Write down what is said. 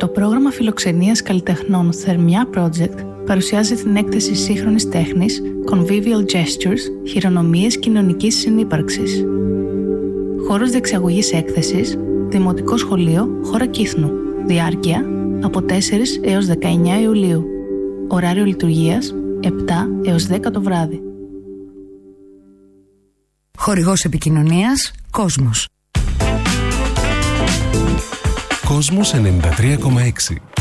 Το πρόγραμμα φιλοξενίας καλλιτεχνών Θερμιά Project παρουσιάζει την έκθεση σύγχρονης τέχνης Convivial Gestures, χειρονομίες κοινωνικής συνύπαρξης. Χώρος διεξαγωγής έκθεσης, Δημοτικό Σχολείο, χώρα Κύθνου. Διάρκεια από 4 έως 19 Ιουλίου. Ωράριο λειτουργίας 7 έως 10 το βράδυ. Χορηγός επικοινωνίας Κόσμος. Κόσμος 93,6.